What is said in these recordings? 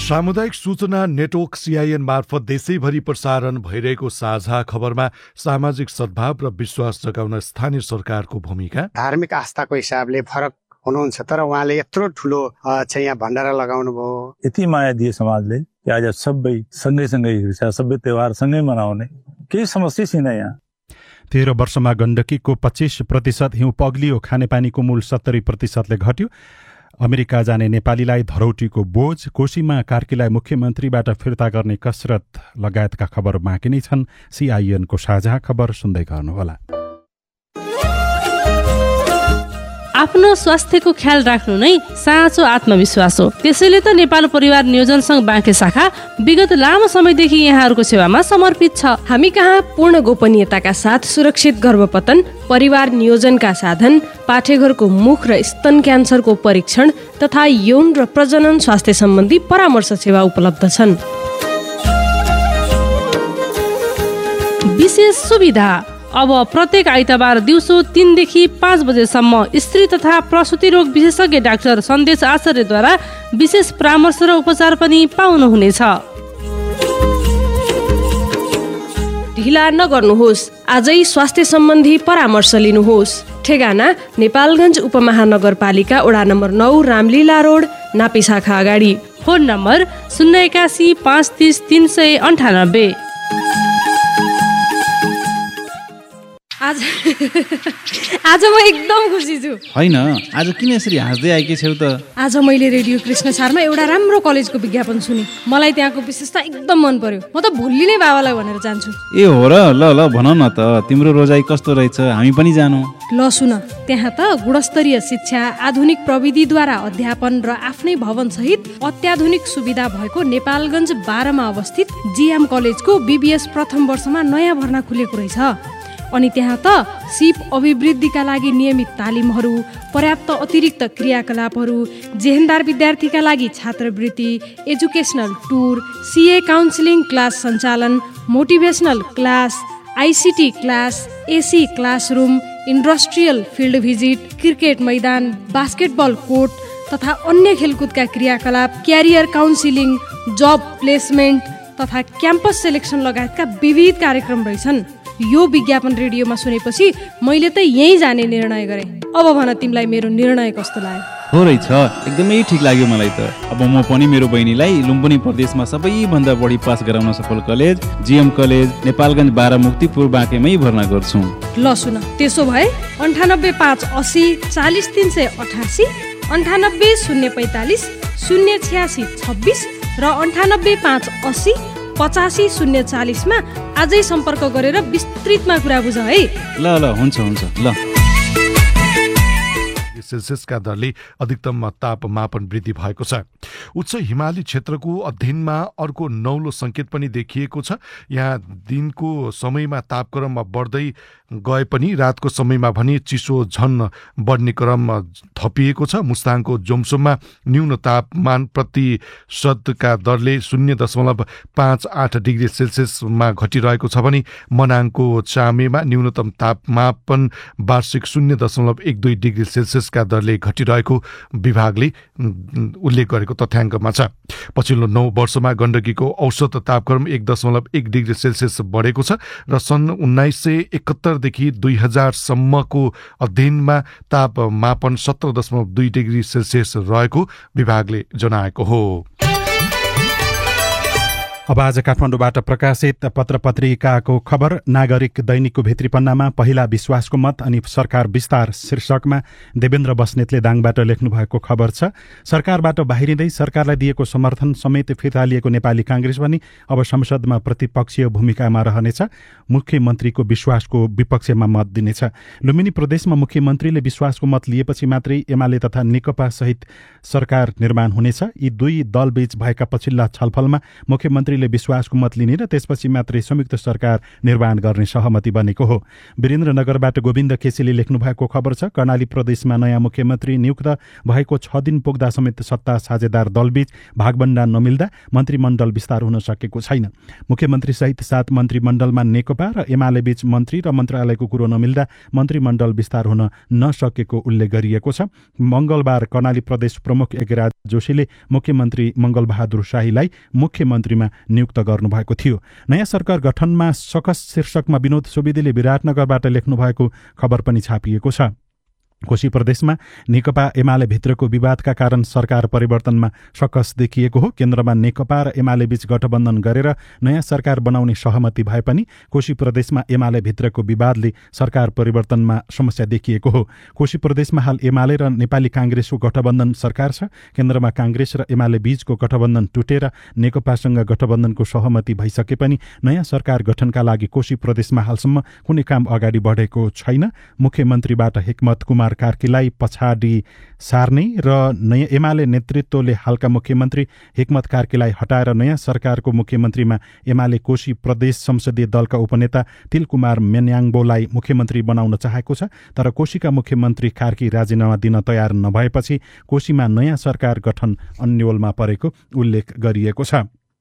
सामुदायिक सूचना network CIN मार्फत देशैभरि प्रसारण भइरहेको साझा खबरमा सामाजिक सद्भाव र विश्वास जगाउन स्थानीय सरकारको भूमिका। धार्मिक आस्थाको हिसाबले फरक हुनुहुन्छ तर उहाँले यत्रो ठुलो चाहिँ यहाँ भण्डारा लगाउनु भयो। यति माया दिए समाजले कि आज सबै सँगै हिँड्छ, सबै त्योहार सँगै मनाउने, केही समस्या छैन यहाँ। 13 वर्षमा गण्डकीको 25% हिउँ पग्लियो, खानेपानीको मूल 70%ले घट्यो। अमेरिका जाने नेपालीलाई धरौटीको बोझ, कोशीमा कार्कीलाई मुख्यमन्त्रीबाट फिर्ता गर्ने कसरत लगायतका खबर बाँकी नै छन्। CIN को साझा खबर सुन्दै गर्नुहोला। आफ्नो स्वास्थ्यको ख्याल राख्नु नै साँचो आत्मविश्वास हो। त्यसैले त नेपाल परिवार नियोजन संघ बाँके शाखा विगत लामो समयदेखि यहाँहरूको सेवामा समर्पित छ। हामी कहाँ पूर्ण गोपनीयताका साथ सुरक्षित गर्भपतन, परिवार नियोजनका साधन, पाठेघरको मुख र स्तन क्यान्सरको परीक्षण तथा यौन र प्रजनन स्वास्थ्य सम्बन्धी परामर्श सेवा उपलब्ध छन्। विशेष सुविधा, अब प्रत्येक आइतबार दिउँसो 3 देखि 5 बजेसम्म स्त्री तथा प्रसुति रोग विशेषज्ञ डाक्टर सन्देश आचार्यद्वारा विशेष परामर्श र उपचार पनि पाउनुहुनेछ। ढिला नगर्नुहोस्, आजै स्वास्थ्य सम्बन्धी परामर्श लिनुहोस्। ठेगाना नेपालगञ्ज उपमहानगरपालिका वडा नम्बर 9 रामलीला रोड, नापी शाखा अगाडि। Phone number 081 530 398। आज म एकदम खुसी छु। हैन, आज किन यसरी हाँस्दै आएकी छौ त? आज मैले रेडियो कृष्ण सारमा एउटा राम्रो कलेजको विज्ञापन सुने। मलाई त्यहाँको विशेषता एकदम मन पर्यो। म त भोलि नै बाबालाई भनेर जान्छु। ए हो र? ल भन न त, तिम्रो रोजाइ कस्तो रहेछ, हामी पनि जानु। ल सुन, त्यहाँ त गुणस्तरीय शिक्षा, आधुनिक प्रविधिद्वारा अध्यापन र आफ्नै भवन सहित अत्याधुनिक सुविधा भएको नेपालगञ्ज 12 मा अवस्थित GM कलेजको BBS प्रथम वर्षमा नयाँ भर्ना खुलेको रहेछ। अनि त्यहाँ त सिप अभिवृद्धिका लागि नियमित तालिमहरू, पर्याप्त अतिरिक्त क्रियाकलापहरू, जेहेन्दार विद्यार्थीका लागि छात्रवृत्ति, educational tour, CA counselling class सञ्चालन, motivational class, ICT class, AC classroom, industrial field visit, cricket मैदान, बास्केटबल कोर्ट तथा अन्य खेलकुदका क्रियाकलाप, क्यारियर काउन्सिलिङ, जब प्लेसमेन्ट तथा क्याम्पस सेलेक्सन लगायतका विविध कार्यक्रम रहेछन्। यो विज्ञापन रेडियोमा सुनेपछि मैले त यहीँ जाने निर्णय गरेँ। अब भन तिमीलाई मेरो निर्णय कस्तो लाग्यो? हो रहेछ, एकदमै ठिक लाग्यो मलाई त। अब म पनि मेरो बहिनीलाई लुम्बिनी प्रदेशमा सबैभन्दा बढी पास गराउन सफल कलेज GM कलेज नेपालगञ्ज 12 मुक्तिपुर बाँकेमै भर्ना गर्छु। ल सुन, त्यसो भए 98 5 80 40 388, 98 045 086 26 र 98 5 80 85 040 मा आजै सम्पर्क गरेर विस्तृतमा कुरा बुझ है। ल हुन्छ ल। सेल्सियसका दरले अधिकतम तापमापन वृद्धि भएको छ। उच्च हिमाली क्षेत्रको अध्ययनमा अर्को नौलो संकेत पनि देखिएको छ। यहाँ दिनको समयमा तापक्रम बढ्दै गए पनि रातको समयमा भने चिसो झन बढ्ने क्रम थपिएको छ। मुस्ताङको जोमसोममा न्यून तापमान प्रतिशतका दरले 0.58 डिग्री सेल्सियसमा घटिरहेको छ भने मनाङको चामेमा न्यूनतम तापमापन वार्षिक 0.12 डिग्री सेल्सियसका दरले घटिरहेको विभागले उल्लेख गरेको तथ्याङ्कमा छ। पछिल्लो 9 वर्षमा गण्डकीको औसत तापक्रम 1.1 डिग्री सेल्सियस बढेको छ र सन् 1971 देखि 2000 सम्मको अध्ययनमा तापमापन 17.2 डिग्री सेल्सियस रहेको विभागले जनाएको हो। अब आज काठमाडौँबाट प्रकाशित पत्र-पत्रिकाको खबर। नागरिक दैनिकको भित्री पन्नामा पहिला विश्वासको मत अनि सरकार विस्तार शीर्षकमा देवेन्द्र बस्नेतले दाङबाट लेख्नु भएको खबर छ। सरकारबाट बाहिरिँदै सरकारलाई दिएको समर्थन समेत फिर्ता लिएको नेपाली कांग्रेस पनि अब संसदमा प्रतिपक्षीय भूमिकामा रहनेछ। मुख्यमन्त्रीको विश्वासको विपक्षमा मत दिनेछ। लुम्बिनी प्रदेशमा मुख्यमन्त्रीले विश्वासको मत लिएपछि मात्रै एमाले तथा नेकपा सहित सरकार निर्माण हुनेछ। यी दुई दलबीच भएका पछिल्ला छलफलमा मुख्यमन्त्री मुख्यमन्त्रीले विश्वासको मत लिने र त्यसपछि मात्रै संयुक्त सरकार निर्माण गर्ने सहमति बनेको हो। वीरेन्द्रनगरबाट गोविन्द केसीले लेख्नु भएको खबर छ। कर्णाली प्रदेशमा नयाँ मुख्यमन्त्री नियुक्त भएको 6 दिन पुग्दा समेत सत्ता साझेदार दलबीच भागबण्डा नमिल्दा मन्त्रीमण्डल विस्तार हुन सकेको छैन। मुख्यमन्त्री सहित 7 मन्त्रीमण्डलमा नेकपा र एमाले बीच मन्त्री र मन्त्रालयको कुरो नमिल्दा मन्त्रीमण्डल विस्तार हुन नसकेको उल्लेख गरिएको छ। मंगलबार कर्णाली प्रदेश प्रमुख यज्ञराज जोशीले मुख्यमन्त्री मंगलबहादुर शाहीलाई मुख्यमन्त्रीमा नियुक्त गर्नुभएको थियो। नयाँ सरकार गठनमा सकस शीर्षकमा विनोद सुवेदीले विराटनगरबाट लेख्नु भएको खबर पनि छापिएको छ। कोशी प्रदेशमा नेकपा एमाले भित्रको विवादका कारण सरकार परिवर्तनमा सकस देखिएको हो। केन्द्रमा नेकपा र एमाले बीच गठबन्धन गरेर नयाँ सरकार बनाउने सहमति भए पनि कोशी प्रदेशमा एमाले भित्रको विवादले सरकार परिवर्तनमा समस्या देखिएको हो। कोशी प्रदेशमा हाल एमाले र नेपाली कांग्रेसको गठबन्धन सरकार छ। केन्द्रमा कांग्रेस र एमाले बीचको गठबन्धन टुटेर नेकपासँग गठबन्धनको सहमति भइसके पनि नयाँ सरकार गठनका लागि कोशी प्रदेशमा हालसम्म कुनै काम अगाडि बढेको छैन। मुख्यमन्त्रीबाट हिक्मत कुमार कार्कीलाई पछाडि सार्ने र नयाँ एमाले नेतृत्वले हालका मुख्यमन्त्री हिक्मत कार्कीलाई हटाएर नयाँ सरकारको मुख्यमन्त्रीमा एमाले कोशी प्रदेश संसदीय दलका उपनेता तिलकुमार मेन्याङबोलाई मुख्यमन्त्री बनाउन चाहेको छ। तर कोशीका मुख्यमन्त्री कार्की राजीनामा दिन तयार नभएपछि कोशीमा नयाँ सरकार गठन अन्योलमा परेको उल्लेख गरिएको छ।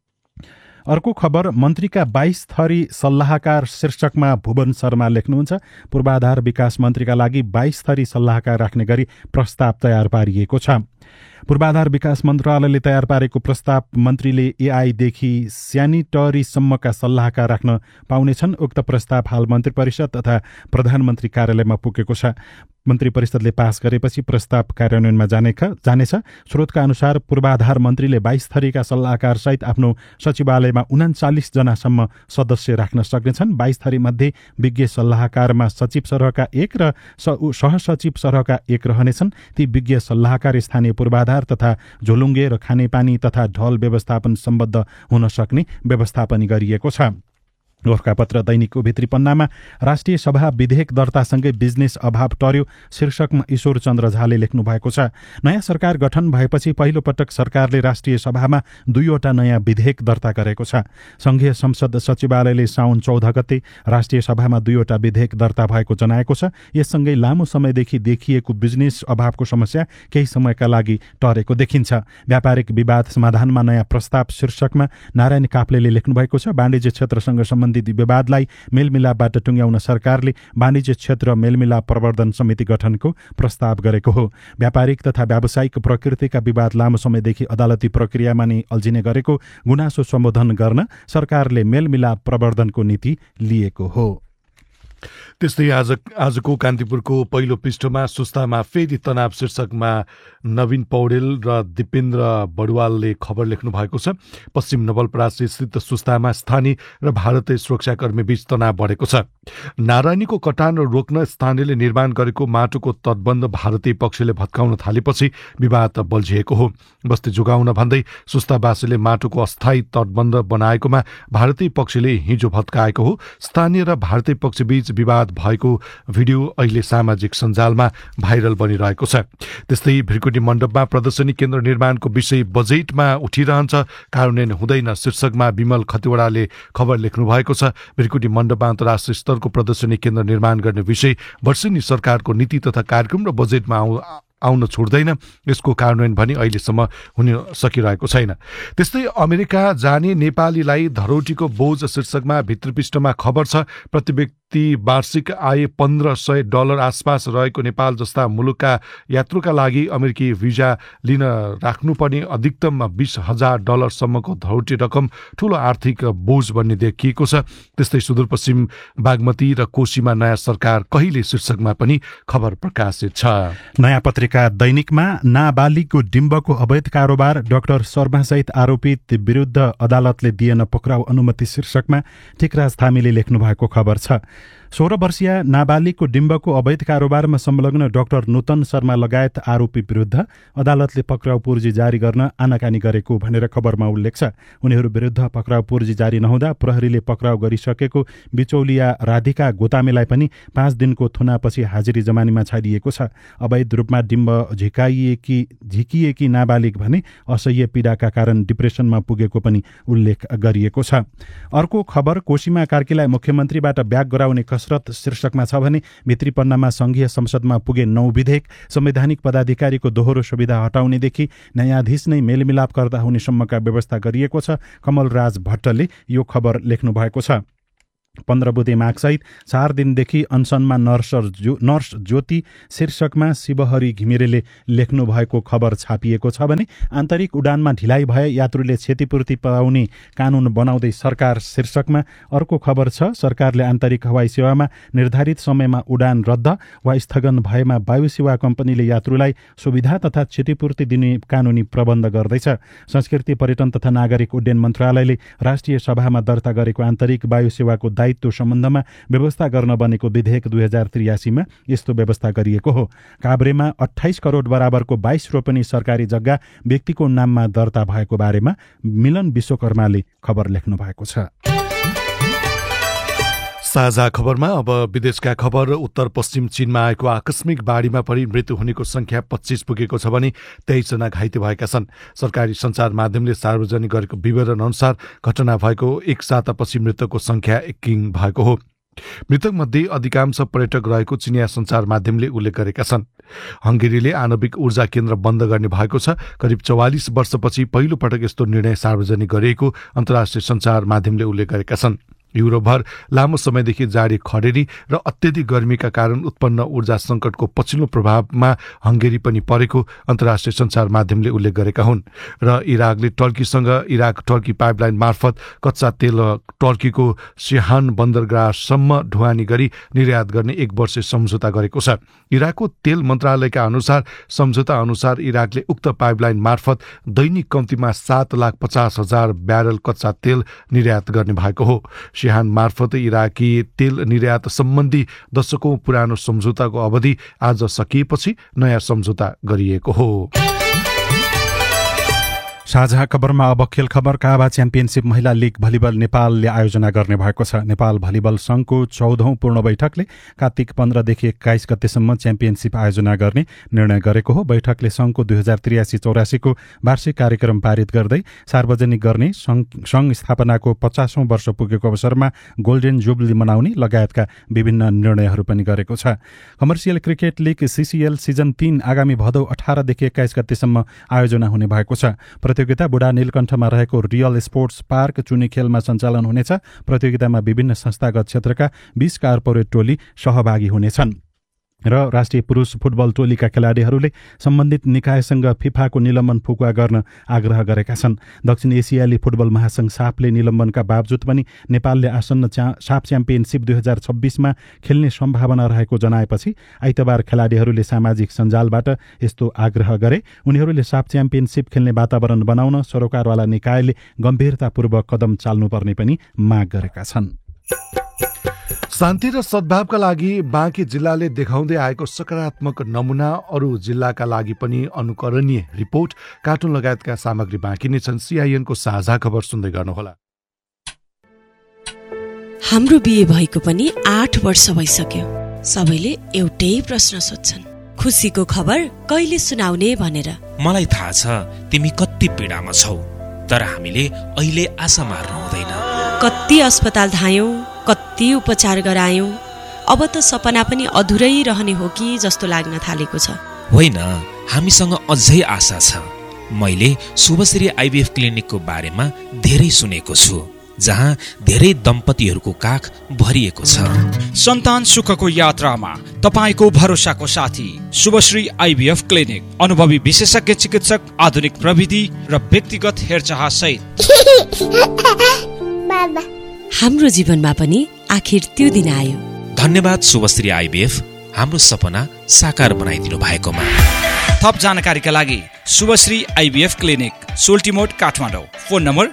अर्को खबर मन्त्रीका 22 थरी सल्लाहकार शीर्षकमा भुवन शर्मा लेख्नुहुन्छ। पूर्वाधार विकास मन्त्रीका लागि 22 थरी सल्लाहकार राख्ने गरी प्रस्ताव तयार पारिएको छ। पूर्वाधार विकास मन्त्रालयले तयार पारेको प्रस्ताव मन्त्रीले एआईदेखि स्यानिटरीसम्मका सल्लाहकार राख्न पाउनेछन्। उक्त प्रस्ताव हाल मन्त्री परिषद तथा प्रधानमन्त्री कार्यालयमा पुगेको छ। मन्त्री परिषदले पास गरेपछि प्रस्ताव कार्यान्वयनमा जानेछ। स्रोतका अनुसार पूर्वाधार मन्त्रीले 22 थरीका सल्लाहकार सहित आफ्नो सचिवालयमा 39 जनासम्म सदस्य राख्न सक्नेछन्। 22 थरी मध्ये विज्ञ सल्लाहकारमा सचिव सरहका 1 र सहसचिव सरहका 1 रहनेछन्। ती विज्ञ सल्लाहकार स्थानीय पूर्वाधार तथा झोलुङ्गे र खानेपानी तथा ढल व्यवस्थापन सम्बद्ध हुन सक्ने व्यवस्थापन गरिएको छ। गोरखापत्र दैनिकको भित्री पन्नामा राष्ट्रिय सभा विधेयक दर्तासँगै बिजनेस अभाव टर्यो शीर्षकमा ईश्वर चन्द्र झाले लेख्नु भएको छ। नयाँ सरकार गठन भएपछि पहिलो पटक सरकारले राष्ट्रिय सभामा 2वटा नयाँ विधेयक दर्ता गरेको छ। संघीय संसद सचिवालयले साउन 14 गते राष्ट्रिय सभामा 2वटा विधेयक दर्ता भएको जनाएको छ। यससँगै लामो समयदेखि देखिएको बिजनेस अभावको समस्या केही समयका लागि टरेको देखिन्छ। व्यापारिक विवाद समाधानमा नयाँ प्रस्ताव शीर्षकमा नारायण काफ्लेले लेख्नु भएको छ। वाणिज्य क्षेत्रसँग सम्बन्धित विवादलाई मेलमिलापबाट टुङ्ग्याउन सरकारले वाणिज्य क्षेत्र मेलमिलाप प्रवर्धन समिति गठनको प्रस्ताव गरेको हो। व्यापारिक तथा व्यावसायिक प्रकृतिका विवाद लामो समयदेखि अदालती प्रक्रियामा नै अल्झिने गरेको गुनासो सम्बोधन गर्न सरकारले मेलमिलाप प्रवर्धनको नीति लिएको हो। त्यस्तै आजको कान्तिपुरको पहिलो पृष्ठमा सुस्तामा फेरि तनाव शीर्षकमा नवीन पौडेल र दिपेन्द्र बडुवालले खबर लेख्नु भएको छ। पश्चिम नवलपरासी स्थित सुस्तामा स्थानीय र भारतीय सुरक्षाकर्मी बीच तनाव बढेको छ। नारायणीको कटान रोक्न स्थानीयले निर्माण गरेको माटोको तटबन्ध भारतीय पक्षले भत्काउन थालेपछि विवाद बल्झिएको हो। बस्ती जोगाउन भन्दै सुस्तावासीले माटोको अस्थायी तटबन्ध बनाएकोमा भारतीय पक्षले हिजो भत्काएको हो। स्थानीय र भारतीय पक्षबीच विवाद भएको भिडियो अहिले सामाजिक सञ्जालमा भाइरल बनिरहेको छ। त्यस्तै भिरकुटी मण्डपमा प्रदर्शनी केन्द्र निर्माणको विषय बजेटमा उठिरहन्छ, कार्यान्वयन हुँदैन शीर्षकमा विमल खतिवड़ाले खबर लेख्नु भएको छ। भिरकुटी मण्डपमा अन्तर्राष्ट्रिय स्तरको प्रदर्शनी केन्द्र निर्माण गर्ने विषय वर्षेनी सरकारको नीति तथा कार्यक्रम र बजेटमा आउन छोड्दैन। यसको कार्यान्वयन भने अहिलेसम्म हुन सकिरहेको छैन। त्यस्तै अमेरिका जाने नेपालीलाई धरोटीको बोझ शीर्षकमा भित्रपृष्ठमा खबर छ। प्रति व्यक्ति वार्षिक आय $1500 आसपास रहेको नेपाल जस्ता मुलुकका यात्रुका लागि अमेरिकी भिजा लिन राख्नुपर्ने अधिकतम $20,000 सम्मको धरोटी रकम ठूलो आर्थिक बोझ बन्ने देखिएको छ। त्यस्तै सुदूरपश्चिम बागमती र कोशीमा नयाँ सरकार कहिले शीर्षकमा पनि खबर प्रकाशित छ। नयाँ पत्रिका दैनिकमा नाबालिगको डिम्बको अवैध कारोबार डाक्टर शर्मासहित आरोपित विरुद्ध अदालतले दिएन पक्राउ अनुमति शीर्षकमा टिकराज थामीले लेख्नु भएको खबर छ। 16 वर्षीय नाबालिगको डिम्बको अवैध कारोबारमा संलग्न डाक्टर नूतन शर्मा लगायत आरोपी विरुद्ध अदालतले पक्राउ पूर्जी जारी गर्न आनाकानी गरेको भनेर खबरमा उल्लेख छ। उनीहरू विरुद्ध पक्राउ पूर्जी जारी नहुँदा प्रहरीले पक्राउ गरिसकेको बिचौलिया राधिका गोतामेलाई पनि 5 दिनको थुनापछि हाजिरी जमानीमा छाडिएको छ। अवैध रूपमा डिम्ब झिकिएकी नाबालिग भने असह्य पीडाका कारण डिप्रेसनमा पुगेको पनि उल्लेख गरिएको छ। अर्को खबर, कोशीमा कार्कीलाई मुख्यमन्त्रीबाट ब्याग गराउने कसरत शीर्षकमा छ भने भित्री पन्नामा संघीय संसदमा पुगे 9 विधेयक, संवैधानिक पदाधिकारीको दोहोरो सुविधा हटाउनेदेखि न्यायाधीश नै मेलमिलाप गर्दा हुनेसम्मका व्यवस्था गरिएको छ। कमलराज भट्टले यो खबर लेख्नु भएको छ। 15 बुँदे मागसहित 4 दिनदेखि अनसनमा नर्स ज्योति शीर्षकमा शिवहरि घिमिरेले लेख्नु भएको खबर छापिएको छ भने आन्तरिक उडानमा ढिलाइ भए यात्रुले क्षतिपूर्ति पाउने कानून बनाउँदै सरकार शीर्षकमा अर्को खबर छ। सरकारले आन्तरिक हवाई सेवामा निर्धारित समयमा उडान रद्द वा स्थगन भएमा वायु सेवा कम्पनीले यात्रुलाई सुविधा तथा क्षतिपूर्ति दिने कानूनी प्रबन्ध गर्दैछ। संस्कृति, पर्यटन तथा नागरिक उड्डयन मन्त्रालयले राष्ट्रिय सभामा दर्ता गरेको आन्तरिक वायु सेवाको दायित्व सम्बन्धमा व्यवस्था गर्न बनेको विधेयक 2083 मा यस्तो व्यवस्था गरिएको हो। काभ्रेमा 28 करोड बराबरको 22 रोपनी सरकारी जग्गा व्यक्तिको नाममा दर्ता भएको बारेमा मिलन विश्वकर्माले खबर लेख्नु भएको छ। साझा खबरमा अब विदेशका खबर। उत्तर पश्चिम चीनमा आएको आकस्मिक बाढीमा परि मृत्यु हुनेको संख्या 25 पुगेको छ भने 23 जना घाइते भएका छन्। सरकारी सञ्चार माध्यमले सार्वजनिक गरेको विवरण अनुसार घटना भएको 1 सातापछि मृतकको संख्या 21 भएको हो। मृतक मध्ये अधिकांश पर्यटक रहेको चिनिया सञ्चार माध्यमले उल्लेख गरेका छन्। हंगेरीले आणविक ऊर्जा केन्द्र बन्द गर्ने भएको छ। करिब 44 वर्षपछि पहिलो पटक यस्तो निर्णय सार्वजनिक गरिएको अन्तर्राष्ट्रिय सञ्चार माध्यमले उल्लेख गरेका छन्। युरोपभर लामो समयदेखि जारी खडेरी र अत्यधिक गर्मीका कारण उत्पन्न ऊर्जा संकटको पछिल्लो प्रभावमा हंगेरी पनि परेको अन्तर्राष्ट्रिय सञ्चार माध्यमले उल्लेख गरेका हुन्। र इराकले टर्कीसँग इराक टर्की पाइपलाइन मार्फत कच्चा तेल टर्कीको सिहान बन्दरगाहसम्म ढुवानी गरी निर्यात गर्ने 1 वर्षे सम्झौता गरेको छ। इराकको तेल मन्त्रालयका अनुसार सम्झौता अनुसार इराकले उक्त पाइपलाइन मार्फत दैनिक कम्तीमा 7,50,000 ब्यारल कच्चा तेल निर्यात गर्ने भएको हो। सिहान मार्फत इराकी तेल निर्यात सम्बन्धी दशकौं पुरानो सम्झौताको अवधि आज सकिएपछि नयाँ सम्झौता गरिएको हो। साझा खबरमा अब खेल खबर। काभा च्याम्पियनसिप महिला लिग भलिबल नेपालले आयोजना गर्ने भएको छ। नेपाल भलिबल संघको 14औं पूर्ण बैठकले कार्तिक 15 देखि 21 गतेसम्म च्याम्पियनसिप आयोजना गर्ने निर्णय गरेको हो। बैठकले संघको 2083-84 को वार्षिक कार्यक्रम पारित गर्दै सार्वजनिक गर्ने, संघ स्थापनाको 50औं वर्ष पुगेको अवसरमा गोल्डेन जुबली मनाउने लगायतका विभिन्न निर्णयहरू पनि गरेको छ। Commercial cricket league CCL season 3 आगामी भदौ 18 देखि 21 गतेसम्म आयोजना हुने भएको छ। प्रतियोगिता बुढा नीलकण्ठमा रहेको रियल स्पोर्ट्स पार्क चुनी खेलमा सञ्चालन हुनेछ। प्रतियोगितामा विभिन्न संस्थागत क्षेत्रका 20 कार्पोरेट टोली सहभागी हुनेछन् र राष्ट्रिय पुरुष फुटबल टोलीका खेलाडीहरूले सम्बन्धित निकायसँग फिफाको निलम्बन फुकुवा गर्न आग्रह गरेका छन्। दक्षिण एसियाली फुटबल महासंघ साफले निलम्बनका बावजुद पनि नेपालले आसन्न साफ च्याम्पियनसिप 2026 मा खेल्ने सम्भावना रहेको जनाएपछि आइतबार खेलाडीहरूले सामाजिक सञ्जालबाट यस्तो आग्रह गरे। उनीहरूले साफ च्याम्पियनसिप खेल्ने वातावरण बनाउन सरोकारवाला निकायले गम्भीरतापूर्वक कदम चाल्नुपर्ने पनि माग गरेका छन्। शान्ति र सद्भावका लागि बाँकी जिल्लाले देखाउँदै आएको सकारात्मक नमुना अरू जिल्लाका लागि पनि अनुकरणीय रिपोर्ट, कार्टुन लगायतका सामग्री बाँकी नै छन्। CIN को साझा खबर सुन्दै गर्नुहोला। हाम्रो बिहे भएको पनि 8 वर्ष भइसक्यो। सबैले एउटै प्रश्न सोध्छन्, खुसीको खबर कहिले सुनाउने भनेर। मलाई थाहा छ तिमी कति पीडामा छौ, तर हामीले अहिले आशा मार्नु हुँदैन। कति अस्पताल धायौं, कति उपचार गरायौं, अब त सपना पनि अधुरै रहने हो कि जस्तो लाग्न थालेको छ। होइन, हामीसँग अझै आशा छ। मैले शुभश्री IVF क्लिनिकको बारेमा धेरै सुनेको छु, जहाँ धेरै दम्पतिहरूको काख भरिएको छ। सन्तान सुखको यात्रामा तपाईको भरोसाको साथी शुभश्री IVF क्लिनिक, अनुभवी विशेषज्ञ चिकित्सक, आधुनिक प्रविधि र व्यक्तिगत हेरचाह सहित। हाम्रो जीवनमा पनि आखिर त्यो दिन आयो। धन्यवाद शुभश्री IVF, हाम्रो सपना साकार बनाइदिनु भएकोमा। थप जानकारीका लागि Shubhashree IVF clinic, सोल्टिमोड, Kathmandu. Phone number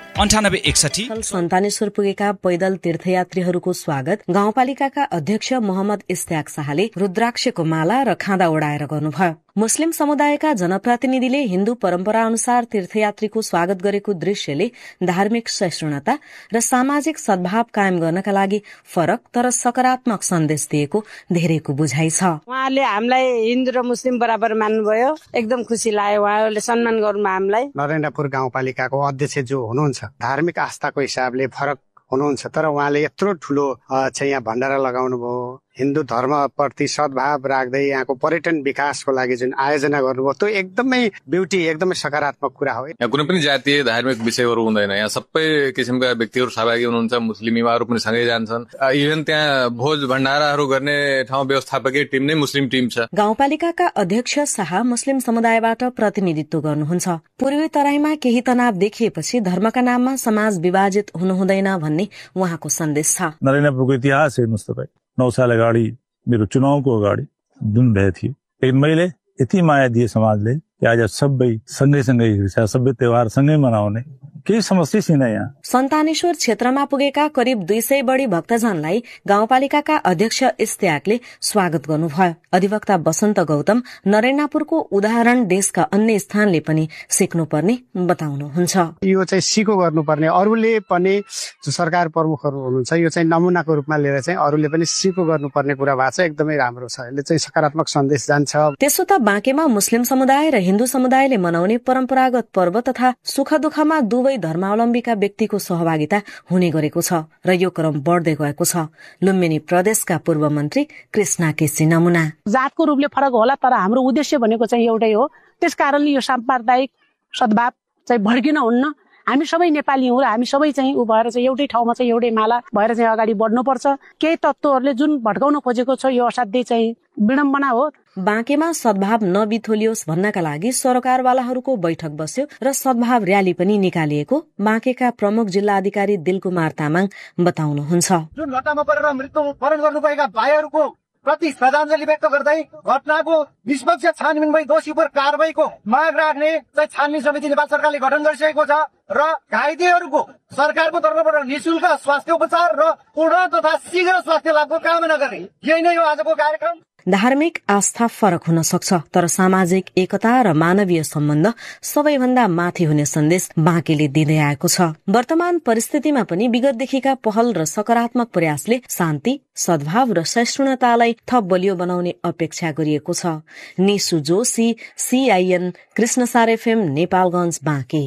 9861। सन्तानेश्वर पुगेका पैदल तीर्थयात्रीहरूको स्वागत गाउँपालिकाका अध्यक्ष मोहम्मद इस्तेक शाहले रुद्राक्षको माला र खाँदा ओडाएर गर्नुभयो। मुस्लिम समुदायका जनप्रतिनिधिले हिन्दू परम्परा अनुसार तीर्थयात्रीको स्वागत गरेको दृश्यले धार्मिक सहिष्णुता र सामाजिक सद्भाव कायम गर्नका लागि फरक तर सकारात्मक सन्देश दिएको धेरैको बुझाइ छ। उहाँले हामीलाई हिन्दू र मुस्लिम बराबर मान्नुभयो, एकदम खुसी लाग्यो। उहाँले सम्मान गर्नु हामीलाई। नरेन्द्रपुर गाउँपालिकाको अध्यक्ष जो हुनुहुन्छ धार्मिक आस्थाको हिसाबले फरक हुनुहुन्छ, तर उहाँले यत्रो ठुलो चाहिँ यहाँ भण्डारा लगाउनु भयो। हिन्दू धर्मप्रति सद्भाव राख्दै यहाँको पर्यटन विकासको लागि जुन आयोजना गर्नुभयो त्यो एकदमै ब्युटी, एकदमै सकारात्मक कुरा हो। यहाँ कुनै पनि जातीय धार्मिक विषयहरू हुँदैन, यहाँ सबै किसिमका व्यक्तिहरू सहभागी हुनुहुन्छ। मुस्लिम युवाहरू पनि सँगै जान्छन्। इभन त्यहाँ भोज भण्डाराहरू गर्ने ठाउँ व्यवस्थापकीय टिम नै मुस्लिम टिम छ। गाउँपालिकाका अध्यक्ष शाह मुस्लिम समुदायबाट प्रतिनिधित्व गर्नुहुन्छ। पूर्वी तराईमा केही तनाव देखिएपछि धर्मका नाममा समाज विभाजित हुनु हुँदैन भन्ने उहाँको सन्देश छ। नरेन्द्रपुरको इतिहास हेर्नुहोस् तपाईँ, 9 साल अगाडि मेरो चुनावको अगाडि जुन भए थियो, लेकिन मैले यति माया दिए समाजले कि आज सबै सँगै हिँड्छ, सबै त्योहार सँगै मनाउने, केही समस्या छैन। यहाँ सन्तानेश्वर क्षेत्रमा पुगेका करिब 200 बढी भक्तजनलाई गाउँपालिकाका अध्यक्ष इस्तेकले स्वागत गर्नुभयो। अधिवक्ता वसन्त गौतम नरेन्द्रपुरको उदाहरण देशका अन्य स्थानले पनि सिक्नुपर्ने बताउनुहुन्छ। यो चाहिँ सिको गर्नुपर्ने, अरूले पनि जो सरकार प्रमुखहरू हुनुहुन्छ यो चाहिँ नमुनाको रूपमा लिएर चाहिँ अरूले पनि सिको गर्नुपर्ने कुरा भएको छ। एकदमै राम्रो छ, यसले चाहिँ सकारात्मक सन्देश जान्छ। त्यसो त बाँकेमा मुस्लिम समुदाय र हिन्दू समुदायले मनाउने परम्परागत पर्व तथा सुख दुःखमा दुवै धर्मावलम्बीका व्यक्तिको सहभागिता हुने गरेको छ र यो क्रम बढ्दै गएको छ। लुम्बिनी प्रदेशका पूर्व मन्त्री कृष्णा केसी नमुना। जातको रूपले फरक होला तर हाम्रो उद्देश्य भनेको चाहिँ एउटै हो। त्यसकारणले यो साम्प्रदायिक सद्भाव चाहिँ भड्किन हुन्न। हामी सबै नेपाली हौँ र हामी सबै चाहिँ उ भएर चाहिँ एउटै ठाउँमा चाहिँ एउटै माला भएर चाहिँ अगाडि बढ्नुपर्छ। केही तत्त्वहरूले जुन भड्काउन खोजेको छ यो असाध्यै चाहिँ विडम्बना हो। बाँकेमा सद्भाव नबिथोलियोस् भन्नका लागि सरकारवालाहरूको बैठक बस्यो र सद्भाव र्याली पनि निकालिएको बाँकेका प्रमुख जिल्ला अधिकारी दिलकुमार तामाङ बताउनुहुन्छ। जुन घटनामा परेर मृत्युवरण गर्नुभएका भाइहरूको प्रति श्रद्धाञ्जली व्यक्त गर्दै घटनाको निष्पक्ष छानबिन भई दोषी पर कारबाहीको माग राख्ने चाहिँ छानबिन समिति नेपाल सरकारले गठन गरिसकेको छ र घाइतेहरूको सरकारको तर्फबाट निःशुल्क स्वास्थ्य उपचार र पूर्ण तथा शीघ्र स्वास्थ्य लाभको कामना गर्ने, यही नै हो आजको कार्यक्रम। धार्मिक आस्था फरक हुन सक्छ तर सामाजिक एकता र मानवीय सम्बन्ध सबैभन्दा माथि हुने सन्देश बाँकेले दिँदै आएको छ। वर्तमान परिस्थितिमा पनि विगतदेखिका पहल र सकारात्मक प्रयासले शान्ति, सद्भाव र सहिष्णुतालाई थप बलियो बनाउने अपेक्षा गरिएको छ। निसु जोशी, CIN, कृष्णसार FM, नेपालगञ्ज, बाँके।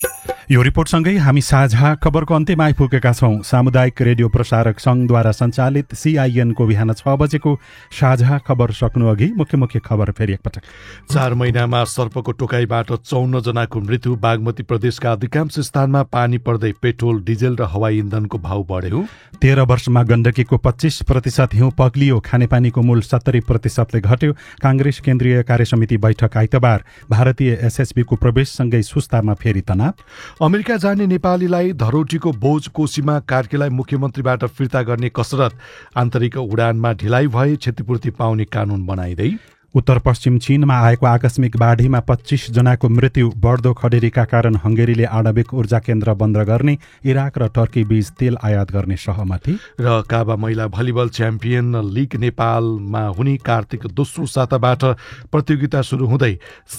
यो रिपोर्टसँगै हामी साझा खबरको अन्त्यमा आइपुगेका छौं। सामुदायिक रेडियो प्रसारक संघद्वारा सञ्चालित CIN को बिहान 6 बजेको साझा खबर सक्नु अघि मुख्य खबर फेरि एकपटक। 4 महिनामा सर्पको टोकाइबाट 54 जनाको मृत्यु। बागमती प्रदेशका अधिकांश स्थानमा पानी पर्दै पेट्रोल, डिजेल र हवाई इन्धनको भाव बढ्यो। 13 वर्षमा गण्डकीको 25% हिउँ पग्लियो। खानेपानीको मूल 70%ले घट्यो। कांग्रेस केन्द्रीय कार्यसमिति बैठक आइतबार। भारतीय SSB को प्रवेशसँगै सुस्तामा फेरि तनाव। अमेरिका जाने नेपालीलाई धरोटीको बोझ कोसीमा कार्कीलाई मुख्यमन्त्रीबाट फिर्ता गर्ने कसरत। आन्तरिक उडानमा ढिलाइ भए क्षतिपूर्ति पाउने कानून बनाइदै। उत्तर पश्चिम चीनमा आएको आकस्मिक बाढीमा 25 जनाको मृत्यु। बढ्दो खडेरीका कारण हंगेरीले आणविक ऊर्जा केन्द्र बन्द गर्ने। इराक र टर्की बीच तेल आयात गर्ने सहमति। र काबा महिला भलिबल च्याम्पियन लिग नेपालमा हुने कार्तिक दोस्रो साताबाट प्रतियोगिता सुरु हुँदै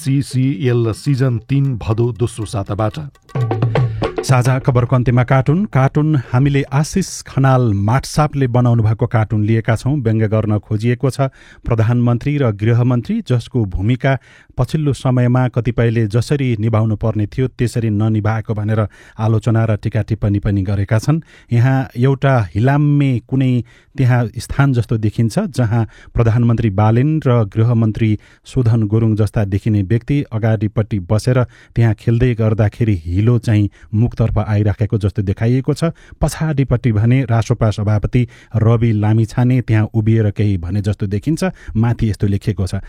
CCL सिजन 3 भदौ दोस्रो साताबाट। साझा खबरको अन्त्यमा कार्टुन हामीले आशिष खनाल माटसापले बनाउनु भएको कार्टुन लिएका छौं। व्यङ्ग्य गर्न खोजिएको छ प्रधानमन्त्री र गृहमन्त्री जसको भूमिका पछिल्लो समयमा कतिपयले जसरी निभाउनु पर्ने थियो त्यसरी ननिभाएको भनेर आलोचना र टीका टिप्पणी पनि गरेका छन्। यहाँ एउटा हिलाम्मे कुनै त्यहाँ स्थान जस्तो देखिन्छ जहाँ प्रधानमन्त्री बालेन र गृहमन्त्री सुधन गुरुङ जस्ता देखिने व्यक्ति अगाडिपट्टि बसेर त्यहाँ खेल्दै गर्दाखेरि हिलो चाहिँ मुखतर्फ आइराखेको जस्तो देखाइएको छ। पछाडिपट्टि भने रासोपा सभापति रवि लामिछाने त्यहाँ उभिएर केही भने जस्तो देखिन्छ। माथि यस्तो लेखिएको छ,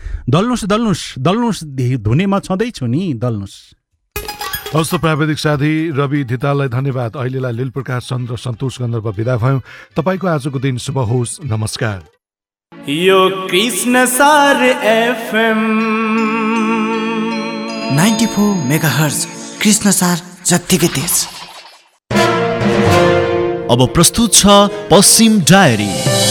दल्नुस् धुने म छँदैछु नि, दल्नुस्। हस्त प्राविधिक साथी रवि धिताललाई धन्यवाद। अहिलेलाई लील प्रकाश चन्द्र सन्तोष गन्धर्व विदा भयौं। तपाईको आजको दिन शुभ होस्। नमस्कार। यो कृष्णसार FM 94 मेगाहर्ज कृष्णसार जत्तिकै तेज। अब प्रस्तुत छ पश्चिम डायरी।